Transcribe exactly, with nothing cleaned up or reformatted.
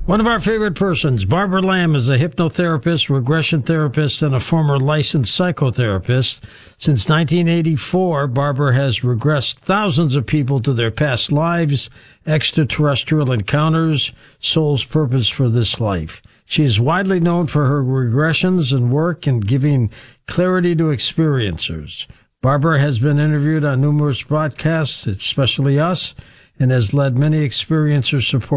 One of our favorite persons, Barbara Lamb, is a hypnotherapist, regression therapist, and a former licensed psychotherapist. Since nineteen eighty-four, Barbara has regressed thousands of people to their past lives, extraterrestrial encounters, soul's purpose for this life. She is widely known for her regressions and work in giving clarity to experiencers. Barbara has been interviewed on numerous broadcasts, especially us, and has led many experiencer support